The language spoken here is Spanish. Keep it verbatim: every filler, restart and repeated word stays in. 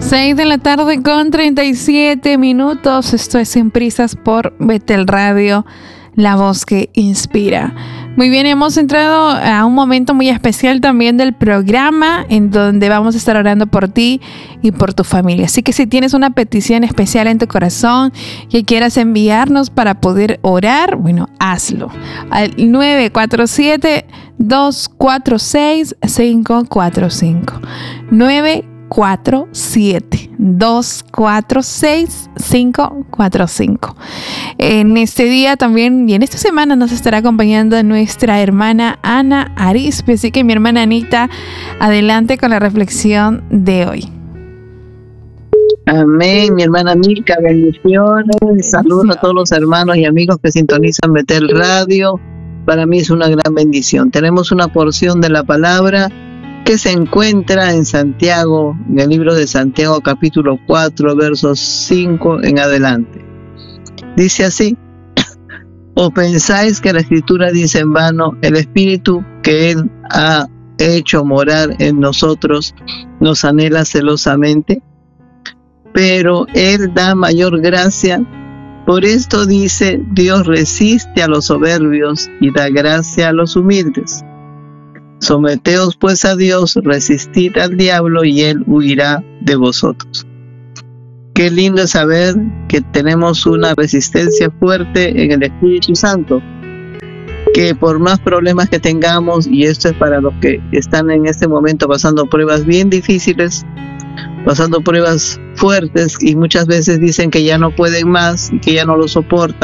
seis de la tarde con treinta y siete minutos. Esto es Sin Prisas por Betel Radio, la voz que inspira. Muy bien, hemos entrado a un momento muy especial también del programa en donde vamos a estar orando por ti y por tu familia. Así que si tienes una petición especial en tu corazón que quieras enviarnos para poder orar, bueno, hazlo. Al nueve cuatro siete, dos cuatro seis, cinco cuatro cinco. nueve cuatro siete, dos cuatro seis, cinco cuatro cinco. En este día también y en esta semana nos estará acompañando nuestra hermana Ana Arizpe, así que mi hermana Anita, adelante con la reflexión de hoy. Amén, mi hermana Milka, bendiciones, saludos a todos los hermanos y amigos que sintonizan Betel Radio. Para mí es una gran bendición. Tenemos una porción de la palabra que se encuentra en Santiago, en el libro de Santiago capítulo cuatro, versos cinco en adelante. Dice así: ¿O pensáis que la Escritura dice en vano, el Espíritu que Él ha hecho morar en nosotros nos anhela celosamente? Pero Él da mayor gracia. Por esto dice, Dios resiste a los soberbios y da gracia a los humildes. Someteos pues a Dios, resistid al diablo y él huirá de vosotros. Qué lindo es saber que tenemos una resistencia fuerte en el Espíritu Santo, que por más problemas que tengamos, y esto es para los que están en este momento pasando pruebas bien difíciles, pasando pruebas fuertes y muchas veces dicen que ya no pueden más y que ya no lo soportan,